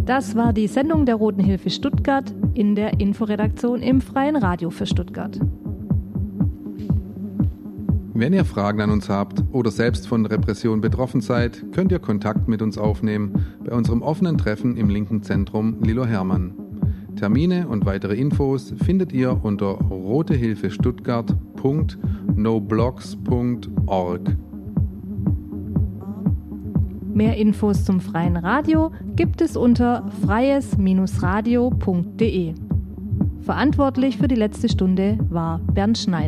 Das war die Sendung der Roten Hilfe Stuttgart in der Inforedaktion im Freien Radio für Stuttgart. Wenn ihr Fragen an uns habt oder selbst von Repression betroffen seid, könnt ihr Kontakt mit uns aufnehmen bei unserem offenen Treffen im linken Zentrum Lilo Hermann. Termine und weitere Infos findet ihr unter rotehilfestuttgart.noblogs.org. Mehr Infos zum Freien Radio gibt es unter freies-radio.de. Verantwortlich für die letzte Stunde war Bernd Schneider.